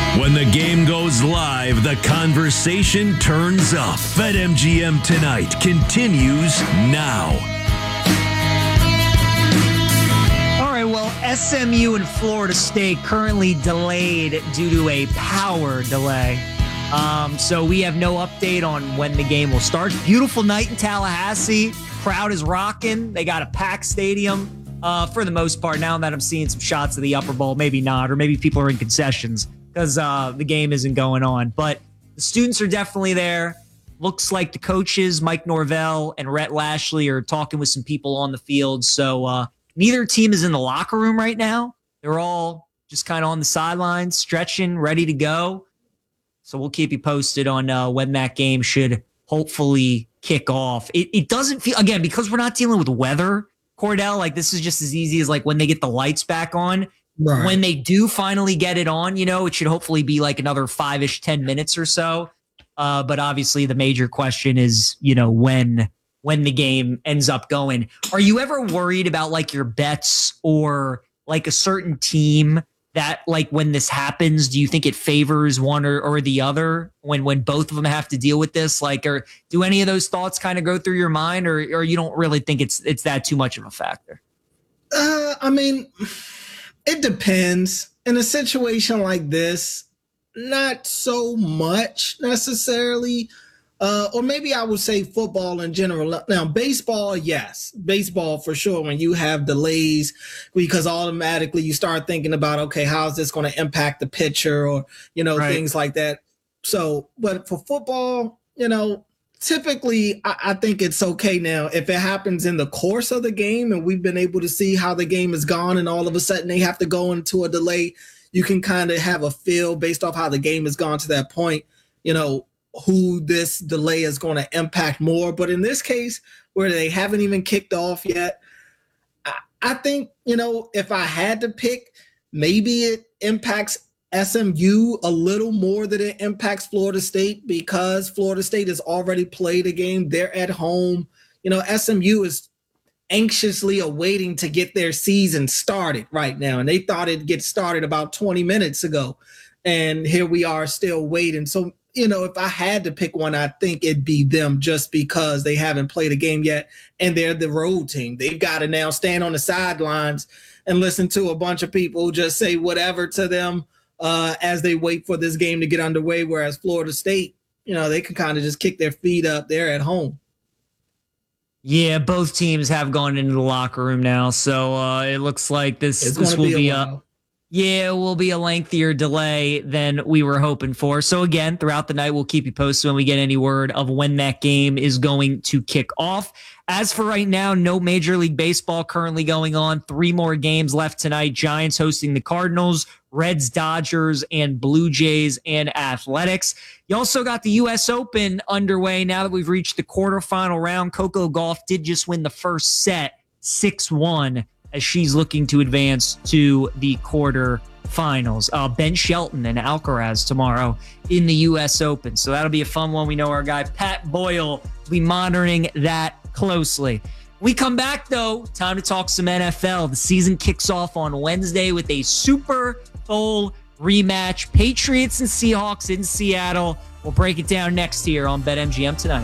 When the game goes live, the conversation turns up. BetMGM Tonight continues now. All right, well, SMU and Florida State currently delayed due to a power delay. So we have no update on when the game will start. Beautiful night in Tallahassee. Crowd is rocking. They got a packed stadium for the most part. Now that I'm seeing some shots of the upper bowl, maybe not, or maybe people are in concessions because the game isn't going on. But the students are definitely there. Looks like the coaches, Mike Norvell and Rhett Lashley, are talking with some people on the field. So neither team is in the locker room right now. They're all just kind of on the sidelines, stretching, ready to go. So we'll keep you posted on when that game should hopefully kick off. It doesn't feel, again, because we're not dealing with weather, Cordell, like this is just as easy as like when they get the lights back on. Right. When they do finally get it on, it should hopefully be like another 5-ish, 10 minutes or so. But obviously the major question is, when the game ends up going. Are you ever worried about like your bets or like a certain team that like when this happens, do you think it favors one or the other when both of them have to deal with this? Like, or do any of those thoughts kind of go through your mind or you don't really think it's that too much of a factor? I mean, it depends. In a situation like this, not so much necessarily. Or maybe I would say football in general. Now, baseball, yes. Baseball for sure when you have delays because automatically you start thinking about, okay, how's this going to impact the pitcher or, right. Things like that. So, but for football, typically I think it's okay now. If it happens in the course of the game and we've been able to see how the game has gone and all of a sudden they have to go into a delay, you can kind of have a feel based off how the game has gone to that point, who this delay is going to impact more. But in this case, where they haven't even kicked off yet, I think, if I had to pick, maybe it impacts SMU a little more than it impacts Florida State because Florida State has already played a game. They're at home. SMU is anxiously awaiting to get their season started right now. And they thought it'd get started about 20 minutes ago. And here we are still waiting. So, if I had to pick one, I think it'd be them just because they haven't played a game yet and they're the road team. They've got to now stand on the sidelines and listen to a bunch of people just say whatever to them as they wait for this game to get underway. Whereas Florida State, they can kind of just kick their feet up. They're at home. Yeah, both teams have gone into the locker room now. So it looks like this will be it will be a lengthier delay than we were hoping for. So again, throughout the night, we'll keep you posted when we get any word of when that game is going to kick off. As for right now, no Major League Baseball currently going on. 3 more games left tonight. Giants hosting the Cardinals, Reds, Dodgers, and Blue Jays and Athletics. You also got the U.S. Open underway now that we've reached the quarterfinal round. Coco Gauff did just win the first set, 6-1. As she's looking to advance to the quarterfinals. Ben Shelton and Alcaraz tomorrow in the U.S. Open. So that'll be a fun one. We know our guy Pat Boyle will be monitoring that closely. We come back, though, time to talk some NFL. The season kicks off on Wednesday with a Super Bowl rematch. Patriots and Seahawks in Seattle. We'll break it down next here on BetMGM Tonight.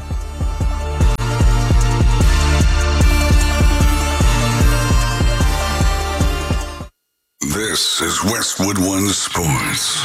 This is Westwood One Sports.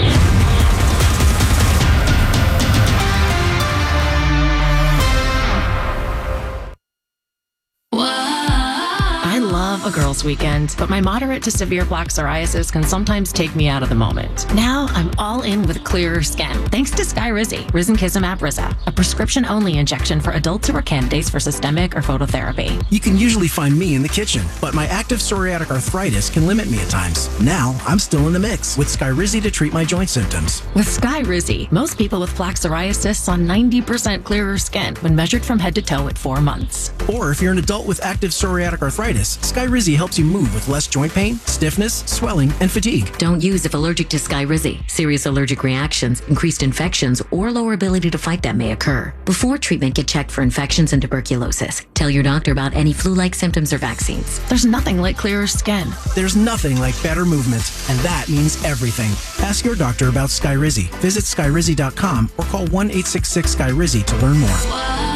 I love a girls' weekend, but my moderate to severe plaque psoriasis can sometimes take me out of the moment. Now I'm all in with clearer skin, thanks to Skyrizi, Risankizumab Riza, a prescription-only injection for adults who are candidates for systemic or phototherapy. You can usually find me in the kitchen, but my active psoriatic arthritis can limit me at times. Now I'm still in the mix with Skyrizi to treat my joint symptoms. With Skyrizi, most people with plaque psoriasis saw 90% clearer skin when measured from head to toe at 4 months. Or if you're an adult with active psoriatic arthritis, Skyrizi Skyrizi helps you move with less joint pain, stiffness, swelling, and fatigue. Don't use if allergic to Skyrizi. Serious allergic reactions, increased infections, or lower ability to fight them may occur. Before treatment, get checked for infections and tuberculosis. Tell your doctor about any flu-like symptoms or vaccines. There's nothing like clearer skin. There's nothing like better movement, and that means everything. Ask your doctor about Skyrizi. Visit Skyrizi.com or call 1-866-SKYRIZI to learn more.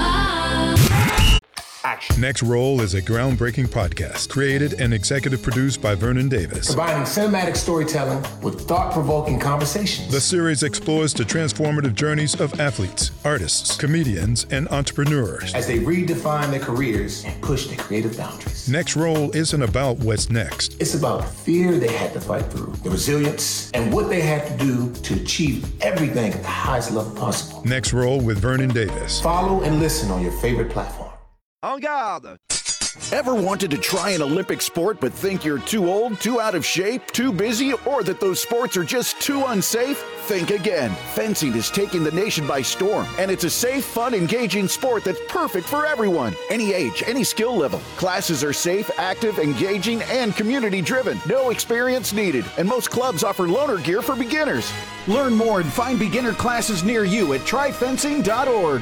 Next Roll is a groundbreaking podcast created and executive produced by Vernon Davis. Combining cinematic storytelling with thought-provoking conversations. The series explores the transformative journeys of athletes, artists, comedians, and entrepreneurs as they redefine their careers and push their creative boundaries. Next Roll isn't about what's next. It's about the fear they had to fight through, the resilience, and what they had to do to achieve everything at the highest level possible. Next Roll with Vernon Davis. Follow and listen on your favorite platform. En garde! Ever wanted to try an Olympic sport but think you're too old, too out of shape, too busy, or that those sports are just too unsafe? Think again. Fencing is taking the nation by storm, and it's a safe, fun, engaging sport that's perfect for everyone. Any age, any skill level. Classes are safe, active, engaging, and community-driven. No experience needed, and most clubs offer loaner gear for beginners. Learn more and find beginner classes near you at tryfencing.org.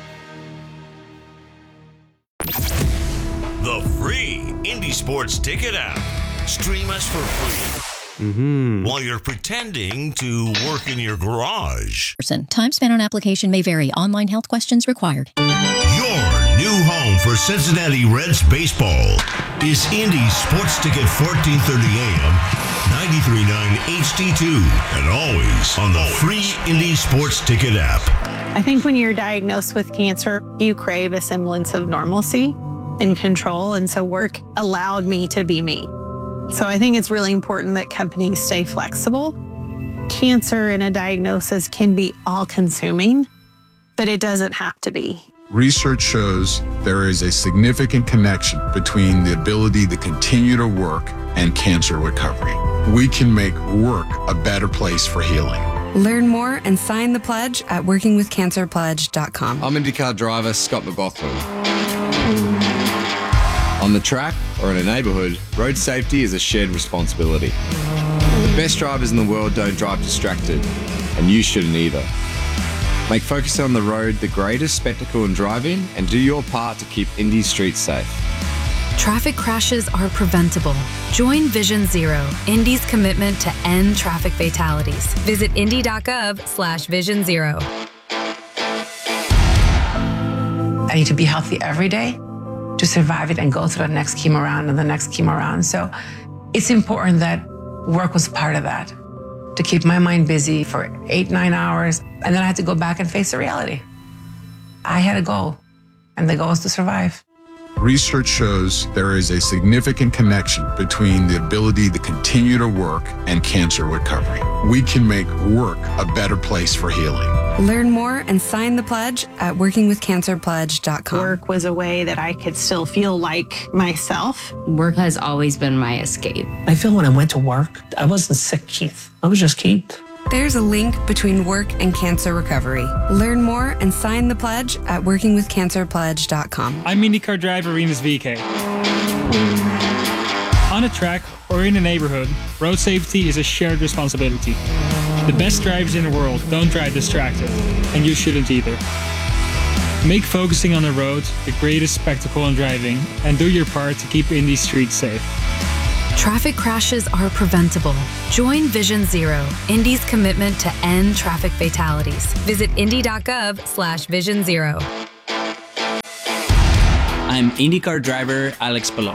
The free Indie Sports Ticket app. Stream us for free while you're pretending to work in your garage. Time spent on application may vary. Online health questions required. Your new home for Cincinnati Reds baseball is Indie Sports Ticket 1430 AM, 93.9 HD2, and always on the free Indie Sports Ticket app. I think when you're diagnosed with cancer, you crave a semblance of normalcy and control, and so work allowed me to be me. So I think it's really important that companies stay flexible. Cancer and a diagnosis can be all-consuming, but it doesn't have to be. Research shows there is a significant connection between the ability to continue to work and cancer recovery. We can make work a better place for healing. Learn more and sign the pledge at workingwithcancerpledge.com. I'm IndyCar driver Scott McLaughlin. On the track or in a neighborhood, road safety is a shared responsibility. The best drivers in the world don't drive distracted, and you shouldn't either. Make focusing on the road the greatest spectacle in driving and do your part to keep Indy streets safe. Traffic crashes are preventable. Join Vision Zero, Indy's commitment to end traffic fatalities. Visit indy.gov/Vision Zero. I need to be healthy every day to survive it and go through the next chemo round and the next chemo round. So it's important that work was part of that, to keep my mind busy for 8-9 hours. And then I had to go back and face the reality. I had a goal, and the goal was to survive. Research shows there is a significant connection between the ability to continue to work and cancer recovery. We can make work a better place for healing. Learn more and sign the pledge at workingwithcancerpledge.com. Work was a way that I could still feel like myself. Work has always been my escape. I feel when I went to work, I wasn't sick, Keith. I was just Keith. There's a link between work and cancer recovery. Learn more and sign the pledge at workingwithcancerpledge.com. I'm IndyCar driver Rinus VeeKay. On a track or in a neighborhood, road safety is a shared responsibility. The best drivers in the world don't drive distracted, and you shouldn't either. Make focusing on the road the greatest spectacle in driving, and do your part to keep Indy streets safe. Traffic crashes are preventable. Join Vision Zero, Indy's commitment to end traffic fatalities. Visit indy.gov/Vision Zero. I'm IndyCar driver Alex Palou.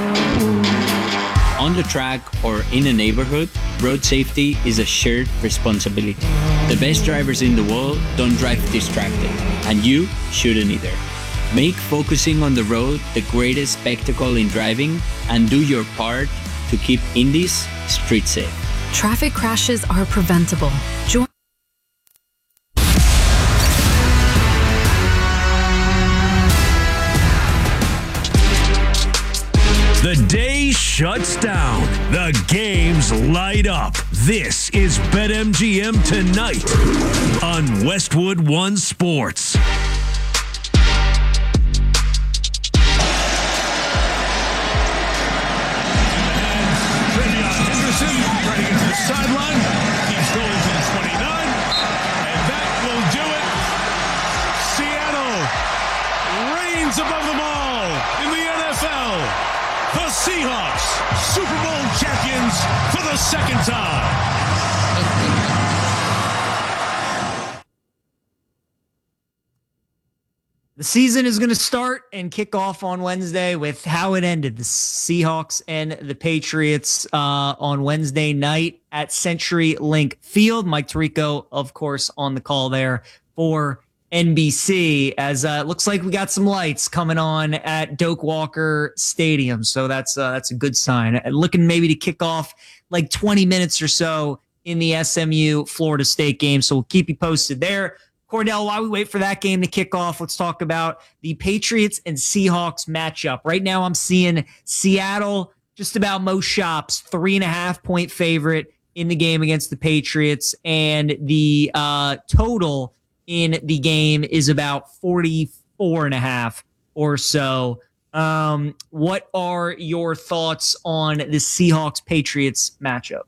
On the track or in a neighborhood, road safety is a shared responsibility. The best drivers in the world don't drive distracted, and you shouldn't either. Make focusing on the road the greatest spectacle in driving, and do your part to keep Indy's streets safe. Traffic crashes are preventable. Join The day shuts down. The games light up. This is BetMGM Tonight on Westwood One Sports. second time. The season is going to start and kick off on Wednesday with how it ended. The Seahawks and the Patriots on Wednesday night at CenturyLink Field. Mike Tirico, of course, on the call there for NBC, as it looks like we got some lights coming on at Doak Walker Stadium. So that's a good sign. Looking maybe to kick off like 20 minutes or so in the SMU Florida State game. So we'll keep you posted there. Cordell, while we wait for that game to kick off, let's talk about the Patriots and Seahawks matchup. Right now I'm seeing Seattle, just about most shops, 3.5-point favorite in the game against the Patriots. And the total in the game is about 44.5 or so. What are your thoughts on the Seahawks-Patriots matchup?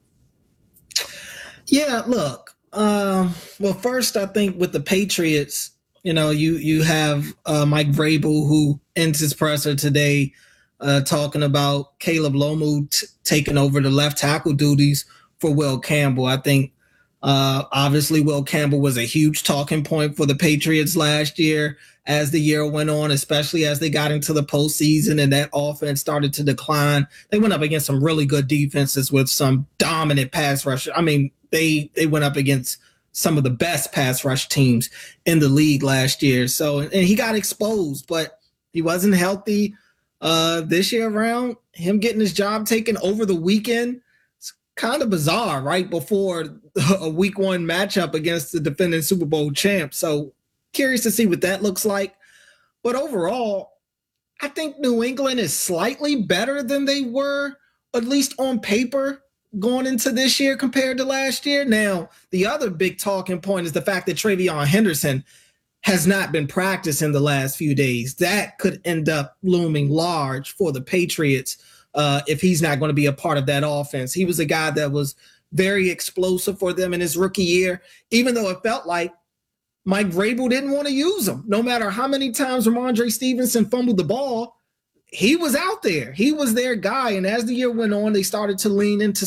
Yeah, look. Well, first, I think with the Patriots, you have Mike Vrabel, who ends his presser today talking about Caleb Lomu taking over the left tackle duties for Will Campbell. I think obviously Will Campbell was a huge talking point for the Patriots last year as the year went on, especially as they got into the postseason and that offense started to decline. They went up against some really good defenses with some dominant pass rush. I mean, they went up against some of the best pass rush teams in the league last year. So, and he got exposed, but he wasn't healthy this year around. Him getting his job taken over the weekend, it's kind of bizarre, right before a week one matchup against the defending Super Bowl champ. So curious to see what that looks like. But overall, I think New England is slightly better than they were, at least on paper, going into this year compared to last year. Now, the other big talking point is the fact that TreVeyon Henderson has not been practicing the last few days. That could end up looming large for the Patriots if he's not going to be a part of that offense. He was a guy that was very explosive for them in his rookie year, even though it felt like Mike Vrabel didn't want to use him. No matter how many times Ramondre Stevenson fumbled the ball, he was out there. He was their guy. And as the year went on, they started to lean into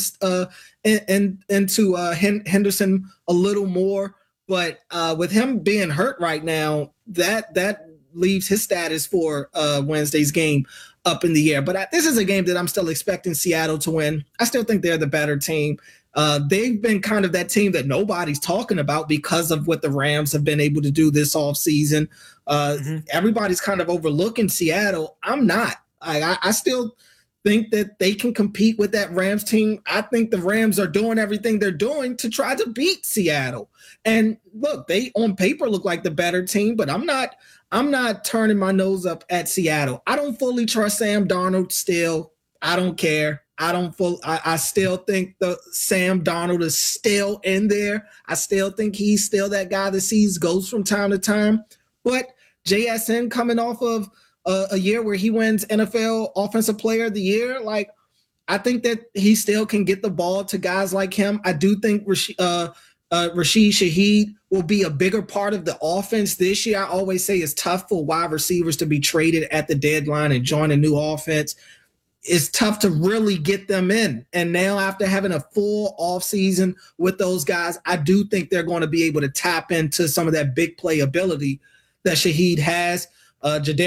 Henderson a little more. But with him being hurt right now, that leaves his status for Wednesday's game up in the air. But this is a game that I'm still expecting Seattle to win. I still think they're the better team. They've been kind of that team that nobody's talking about because of what the Rams have been able to do this offseason. Everybody's kind of overlooking Seattle. I'm not. I still think that they can compete with that Rams team. I think the Rams are doing everything they're doing to try to beat Seattle. And look, they on paper look like the better team, but I'm not turning my nose up at Seattle. I don't fully trust Sam Darnold still. I don't care. I still think the Sam Darnold is still in there. I still think he's still that guy that sees ghosts from time to time. But JSN coming off of a year where he wins NFL Offensive Player of the Year, like I think that he still can get the ball to guys like him. I do think Rashid Shaheed will be a bigger part of the offense this year. I always say it's tough for wide receivers to be traded at the deadline and join a new offense. It's tough to really get them in. And now after having a full offseason with those guys, I do think they're going to be able to tap into some of that big play ability that Shaheed has.